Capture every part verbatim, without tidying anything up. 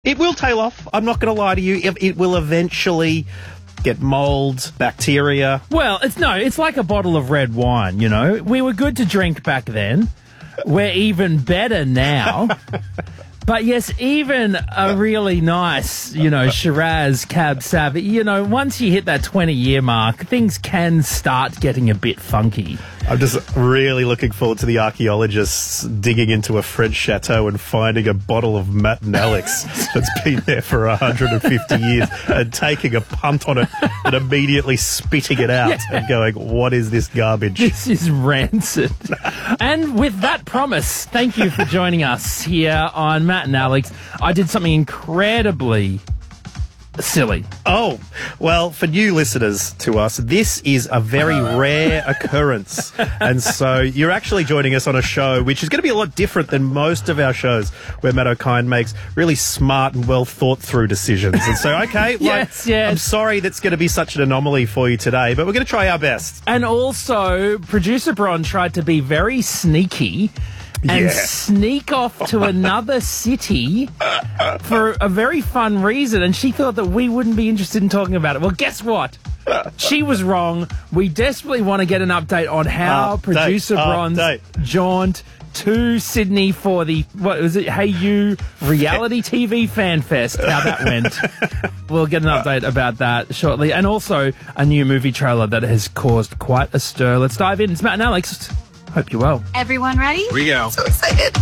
It will tail off. I'm not going to lie to you. It, it will eventually get mold, bacteria. Well, it's no, it's like a bottle of red wine, you know. We were good to drink back then. We're even better now. But yes, even a really nice, you know, Shiraz Cab Sav, you know, once you hit that twenty-year mark, things can start getting a bit funky. I'm just really looking forward to the archaeologists digging into a French chateau and finding a bottle of Matt and Alex that's been there for one hundred fifty years and taking a punt on it and immediately spitting it out yeah. and going, what is this garbage? This is rancid. And with that promise, thank you for joining us here on Matt and Alex. I did something incredibly silly. Oh, well, for new listeners to us, this is a very rare occurrence. And so you're actually joining us on a show which is going to be a lot different than most of our shows where Matt O'Kine makes really smart and well thought through decisions. And so, okay, yes, like, yes. I'm sorry that's going to be such an anomaly for you today, but we're going to try our best. And also, producer Bron tried to be very sneaky and yeah. sneak off to another city for a very fun reason, and she thought that we wouldn't be interested in talking about it. Well, guess what? She was wrong. We desperately want to get an update on how update, producer Bron's update. jaunt to Sydney for the, what was it, Hey You Reality T V Fan Fest, how that went. We'll get an update about that shortly, and also a new movie trailer that has caused quite a stir. Let's dive in. It's Matt and Alex. Hope you're well. Everyone ready? Here we go. So excited.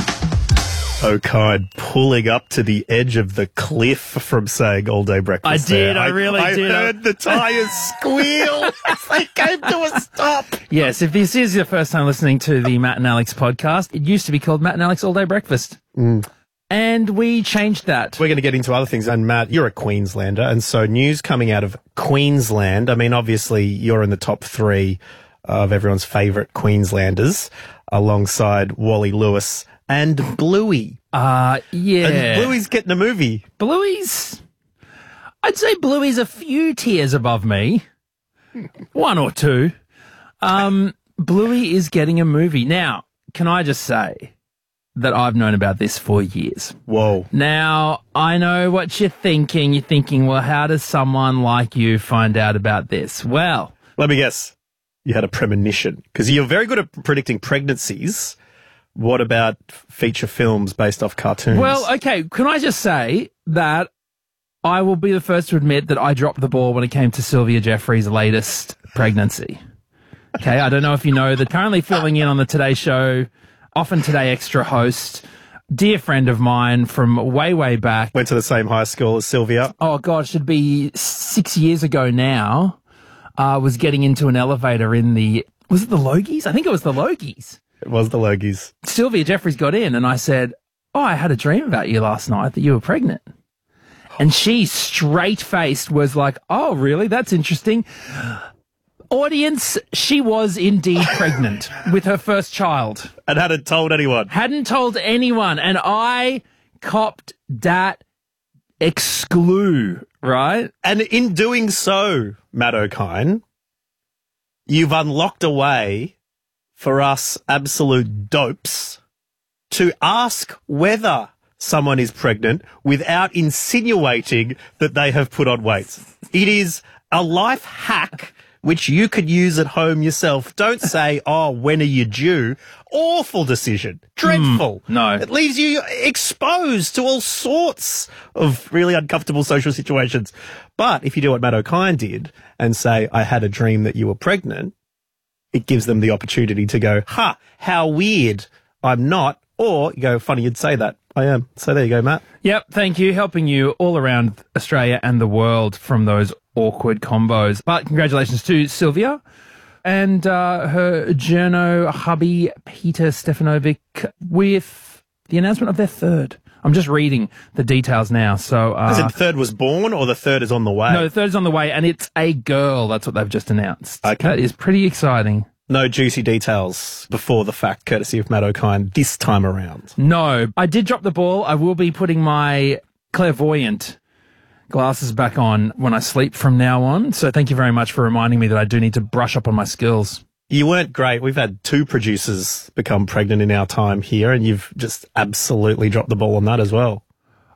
O'Kine pulling up to the edge of the cliff from saying all day breakfast. I did, there. I really I, did. I heard the tyres squeal as they came to a stop. Yes, if this is your first time listening to the Matt and Alex podcast, it used to be called Matt and Alex All Day Breakfast. Mm. And we changed that. We're going to get into other things. And Matt, you're a Queenslander. And so news coming out of Queensland. I mean, obviously you're in the top three of everyone's favourite Queenslanders, alongside Wally Lewis and Bluey. Uh, yeah. And Bluey's getting a movie. Bluey's, I'd say Bluey's a few tiers above me. One or two. Um, Bluey is getting a movie. Now, can I just say that I've known about this for years. Whoa. Now, I know what you're thinking. You're thinking, well, how does someone like you find out about this? Well, let me guess. You had a premonition because you're very good at predicting pregnancies. What about feature films based off cartoons? Well, okay. Can I just say that I will be the first to admit that I dropped the ball when it came to Sylvia Jeffrey's latest pregnancy. Okay. I don't know if you know that currently filling in on the Today Show, often Today Extra host, dear friend of mine from way, way back. Went to the same high school as Sylvia. Oh, God, it should be six years ago now. Uh, was getting into an elevator in the, was it the Logies? I think it was the Logies. It was the Logies. Sylvia Jeffreys got in and I said, oh, I had a dream about you last night that you were pregnant. And she straight-faced was like, oh, really? That's interesting. Audience, she was indeed pregnant with her first child. And hadn't told anyone. Hadn't told anyone. And I copped that exclu, right? And in doing so, Matt O'Kine, you've unlocked a way for us absolute dopes to ask whether someone is pregnant without insinuating that they have put on weight. It is a life hack which you could use at home yourself. Don't say, oh, when are you due? Awful decision. Dreadful. Mm, no. It leaves you exposed to all sorts of really uncomfortable social situations. But if you do what Matt O'Kine did and say, I had a dream that you were pregnant, it gives them the opportunity to go, ha, how weird. I'm not. Or you go, funny you'd say that. I am. So there you go, Matt. Yep, thank you. Helping you all around Australia and the world from those awkward combos. But congratulations to Sylvia and uh, her journo hubby, Peter Stefanovic, with the announcement of their third. I'm just reading the details now. So, uh, As in third was born or the third is on the way? No, the third is on the way, and it's a girl. That's what they've just announced. Okay. That is pretty exciting. No juicy details before the fact, courtesy of Matt O'Kine this time around. No. I did drop the ball. I will be putting my clairvoyant glasses back on when I sleep from now on. So thank you very much for reminding me that I do need to brush up on my skills. You weren't great. We've had two producers become pregnant in our time here, and you've just absolutely dropped the ball on that as well.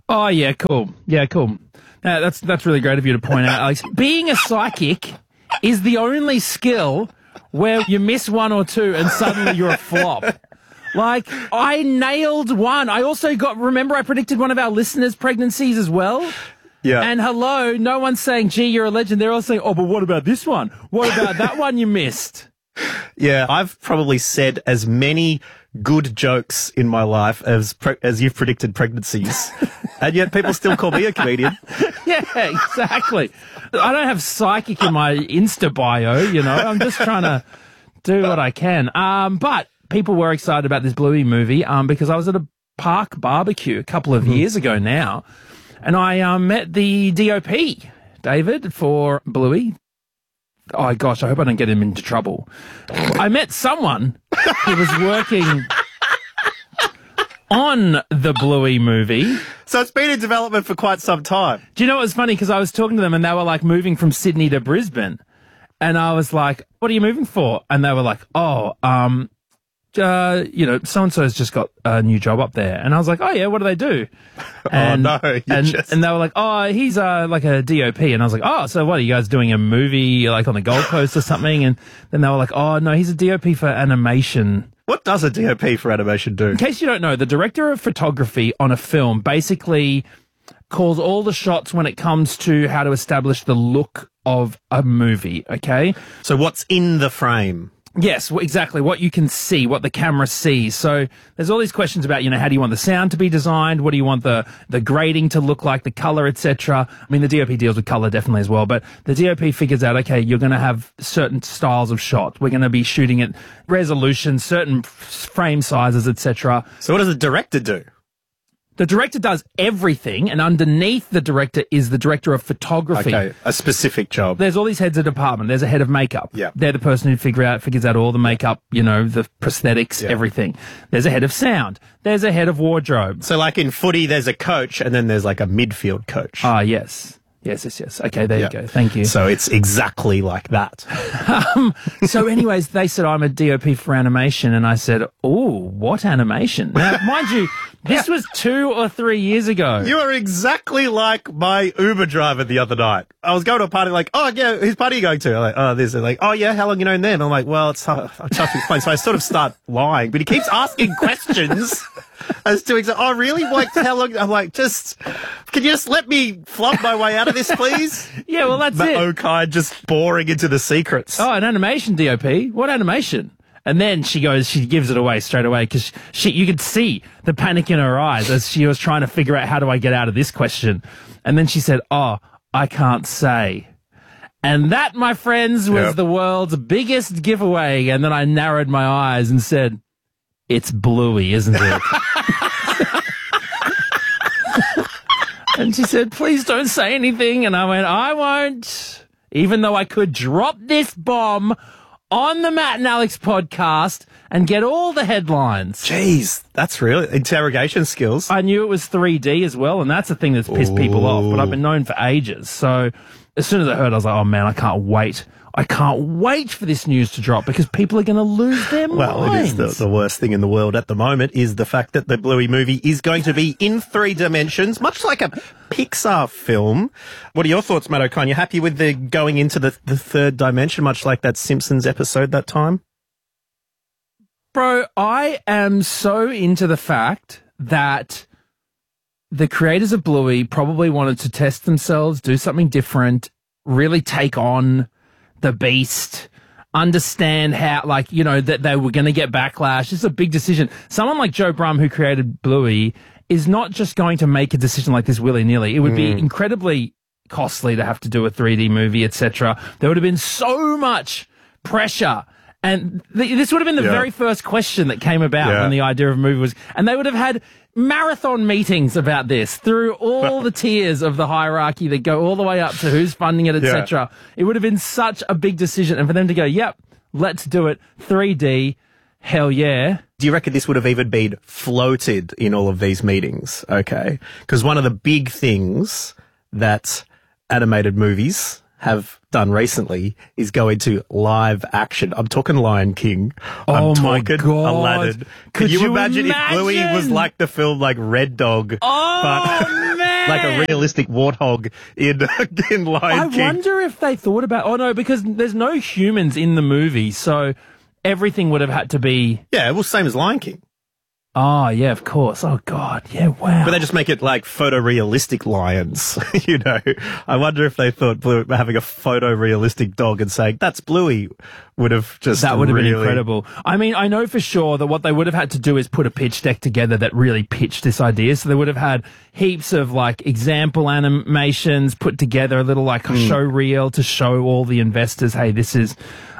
Oh, yeah, cool. Yeah, cool. Uh, that's that's really great of you to point out, Alex. Being a psychic is the only skill where you miss one or two and suddenly you're a flop. Like, I nailed one. I also got, remember I predicted one of our listeners' pregnancies as well? Yeah. And hello, no one's saying, gee, you're a legend. They're all saying, oh, but what about this one? What about that one you missed? Yeah, I've probably said as many good jokes in my life as pre- as you've predicted pregnancies, and yet people still call me a comedian. Yeah, exactly. I don't have psychic in my Insta bio, you know. I'm just trying to do what I can. Um, but people were excited about this Bluey movie um, because I was at a park barbecue a couple of mm-hmm. years ago now, and I um, met the D O P, David, for Bluey. Oh, gosh, I hope I don't get him into trouble. I met someone who was working on the Bluey movie. So it's been in development for quite some time. Do you know what was funny? Because I was talking to them and they were like moving from Sydney to Brisbane. And I was like, what are you moving for? And they were like, oh, um, uh, you know, so-and-so's just got a new job up there. And I was like, oh, yeah, what do they do? And, oh, no. And, just... and they were like, oh, he's uh, like a D O P. And I was like, oh, so what, are you guys doing a movie like on the Gold Coast or something? And then they were like, oh, no, he's a D O P for animation. What does a D O P for animation do? In case you don't know, the director of photography on a film basically calls all the shots when it comes to how to establish the look of a movie, okay? So what's in the frame? Yes, exactly. What you can see, what the camera sees. So there's all these questions about, you know, how do you want the sound to be designed? What do you want the, the grading to look like, the color, et cetera? I mean, the D O P deals with color definitely as well, but the D O P figures out, okay, you're going to have certain styles of shot. We're going to be shooting at resolution, certain frame sizes, et cetera. So what does the director do? The director does everything, and underneath the director is the director of photography. Okay, a specific job. There's all these heads of department. There's a head of makeup. Yeah. They're the person who figure out, figures out all the makeup, you know, the prosthetics, yeah. everything. There's a head of sound. There's a head of wardrobe. So like in footy, there's a coach, and then there's like a midfield coach. Ah, yes. Yes, yes, yes. Okay, there yeah. you go. Thank you. So it's exactly like that. um, so anyways, they said, I'm a D O P for animation. And I said, oh, what animation? Now, mind you, this was two or three years ago. You are exactly like my Uber driver the other night. I was going to a party like, oh, yeah, whose party are you going to? I'm like, oh, this. They're like, oh, yeah, how long you known them? I'm like, well, it's tough, tough to explain. So I sort of start lying, but he keeps asking questions. As to exactly, oh, really? Like, how long? I'm like, just, can you just let me flop my way out of this, please? Yeah, well, that's but it. Okai just boring into the secrets. Oh, an animation D O P? What animation? And then she goes, she gives it away straight away because she, you could see the panic in her eyes as she was trying to figure out, how do I get out of this question? And then she said, oh, I can't say. And that, my friends, was yep. the world's biggest giveaway. And then I narrowed my eyes and said, it's Bluey, isn't it? And she said, please don't say anything. And I went, I won't. Even though I could drop this bomb on the Matt and Alex podcast and get all the headlines. Jeez, that's really interrogation skills. I knew it was three D as well, and that's the thing that's pissed Ooh. people off. But I've been known for ages. So as soon as I heard, I was like, oh, man, I can't wait. I can't wait for this news to drop because people are going to lose their well, minds. Well, it is the, the worst thing in the world at the moment is the fact that the Bluey movie is going to be in three dimensions, much like a Pixar film. What are your thoughts, Matt O'Kine? You happy with the going into the, the third dimension, much like that Simpsons episode that time? Bro, I am so into the fact that the creators of Bluey probably wanted to test themselves, do something different, really take on the beast, understand how, like, you know, that they were going to get backlash. This is a big decision. Someone like Joe Brumm, who created Bluey, is not just going to make a decision like this willy-nilly. It would mm. be incredibly costly to have to do a three D movie, et cetera. There would have been so much pressure. And th- this would have been the yeah. very first question that came about yeah. when the idea of a movie was... And they would have had marathon meetings about this through all the tiers of the hierarchy that go all the way up to who's funding it, et cetera. Yeah. It would have been such a big decision. And for them to go, yep, let's do it, three D, hell yeah. Do you reckon this would have even been floated in all of these meetings? Okay. Because one of the big things that animated movies have done recently is go into live action. I'm talking Lion King. Oh I'm my talking God. Aladdin. Could Can you, you imagine, imagine if Bluey was like the film like Red Dog? Oh, but man! like a realistic warthog in in Lion I King. wonder if they thought about... Oh, no, because there's no humans in the movie, so everything would have had to be... Yeah, well, same as Lion King. Oh, yeah, of course. Oh, God. Yeah, wow. But they just make it like photorealistic lions, you know. I wonder if they thought Blue, having a photorealistic dog and saying, that's Bluey, would have just That would have really... been incredible. I mean, I know for sure that what they would have had to do is put a pitch deck together that really pitched this idea. So they would have had heaps of like example animations put together, a little like Mm. show reel to show all the investors, hey, this is,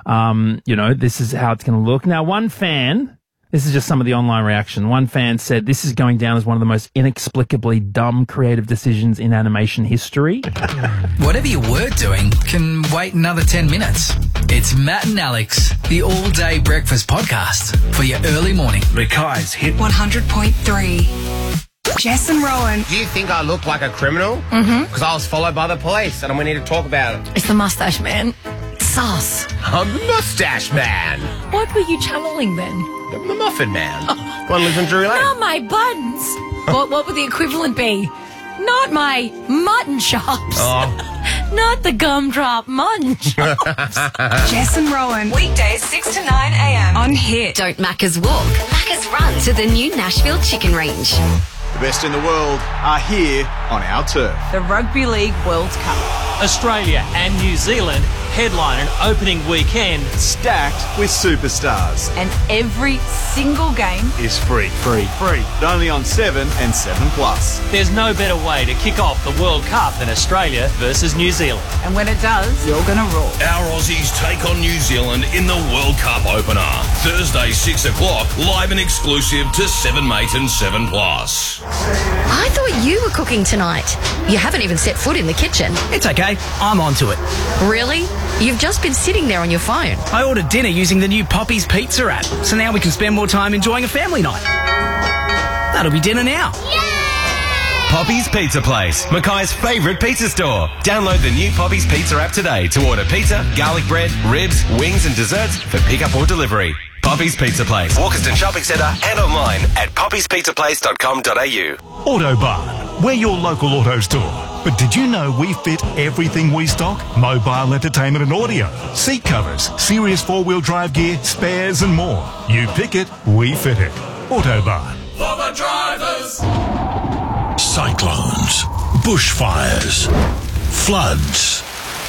um, you know, this is how it's going to look. Now, one fan... This is just some of the online reaction. One fan said, this is going down as one of the most inexplicably dumb creative decisions in animation history. Whatever you were doing can wait another ten minutes. It's Matt and Alex, the all-day breakfast podcast for your early morning. Mackay's hit one hundred point three. Jess and Rowan. Do you think I look like a criminal? Mm-hmm. Because I was followed by the police and we need to talk about it. It's the mustache man. Sus. I'm the mustache man. What were you channeling then? I'm the muffin man. One lives in Drury Lane. Not my buttons. what, what would the equivalent be? Not my mutton chops. Oh. Not the gumdrop mutton chops. Jess and Rowan. Weekdays six to nine a.m. on Hit. Don't Macca's walk, Macca's run to the new Nashville Chicken Range. The best in the world are here on our turf. The Rugby League World Cup. Australia and New Zealand headline an opening weekend Stacked with superstars. And every single game Is free. Free. Free. But only on seven and seven plus. There's no better way to kick off the World Cup than Australia versus New Zealand. And when it does, you're going to roar. Our Aussies take on New Zealand in the World Cup opener. Thursday, six o'clock, live and exclusive to seven Mate and seven plus. I thought you were cooking tonight. You haven't even set foot in the kitchen. It's okay. I'm onto it. Really? You've just been sitting there on your phone. I ordered dinner using the new Poppy's Pizza app, so now we can spend more time enjoying a family night. That'll be dinner now. Poppy's Pizza Place, Mackay's favourite pizza store. Download the new Poppy's Pizza app today to order pizza, garlic bread, ribs, wings and desserts for pickup or delivery. Poppy's Pizza Place, Walkerston Shopping Centre and online at poppies pizza place dot com dot a u. Autobarn, we're your local auto store. But did you know we fit everything we stock? Mobile entertainment and audio, seat covers, serious four-wheel drive gear, spares and more. You pick it, we fit it. Autobarn. For the drivers. Cyclones, bushfires, floods.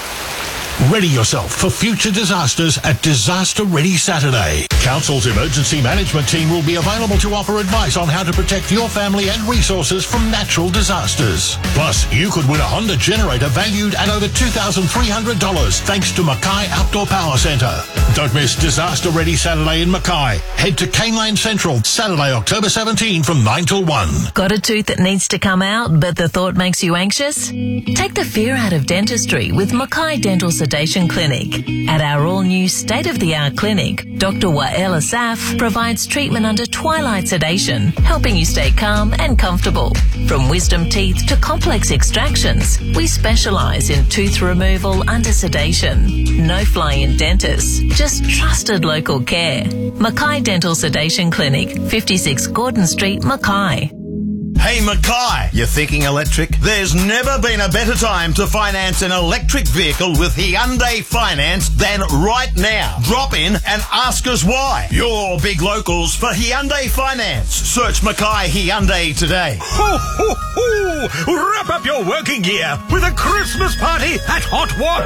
Ready yourself for future disasters at Disaster Ready Saturday. Council's emergency management team will be available to offer advice on how to protect your family and resources from natural disasters. Plus, you could win a Honda generator valued at over two thousand three hundred dollars thanks to Mackay Outdoor Power Centre. Don't miss Disaster Ready Saturday in Mackay. Head to Cane Lane Central, Saturday, October seventeenth from nine till one. Got a tooth that needs to come out, but the thought makes you anxious? Take the fear out of dentistry with Mackay Dental Sedation Clinic. At our all-new state-of-the-art clinic, Doctor Wael Asaf provides treatment under twilight sedation, helping you stay calm and comfortable. From wisdom teeth to complex extractions, we specialise in tooth removal under sedation. No fly-in dentists, just trusted local care. Mackay Dental Sedation Clinic, fifty-six Gordon Street, Mackay. Hey Mackay, you're thinking electric? There's never been a better time to finance an electric vehicle with Hyundai Finance than right now. Drop in and ask us why. Your big locals for Hyundai Finance. Search Mackay Hyundai today. Ho, ho, ho! Wrap up your working year with a Christmas party at Hot Wok.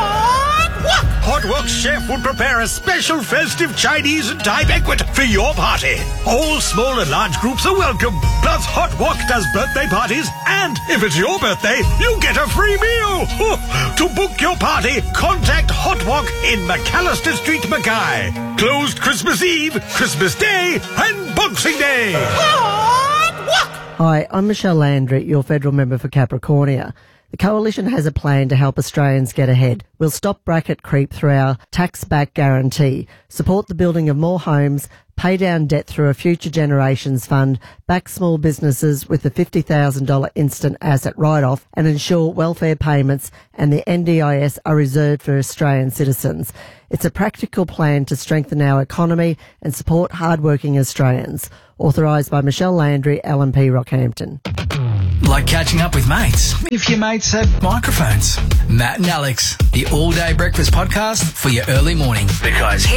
What? Hot Wok's chef would prepare a special festive Chinese and Thai banquet for your party. All small and large groups are welcome. Plus, Hot Wok does birthday parties, and if it's your birthday, you get a free meal. To book your party, contact Hot Wok in McAllister Street, Mackay. Closed Christmas Eve, Christmas Day, and Boxing Day. Hot Wok! Hi, I'm Michelle Landry, your federal member for Capricornia. The Coalition has a plan to help Australians get ahead. We'll stop bracket creep through our tax-back guarantee, support the building of more homes, pay down debt through a Future Generations Fund, back small businesses with a fifty thousand dollars instant asset write-off, and ensure welfare payments and the N D I S are reserved for Australian citizens. It's a practical plan to strengthen our economy and support hard-working Australians. Authorised by Michelle Landry, L M P Rockhampton. like catching up with mates. If your mates have microphones. Matt and Alex, the All Day Breakfast Podcast for your early morning. Because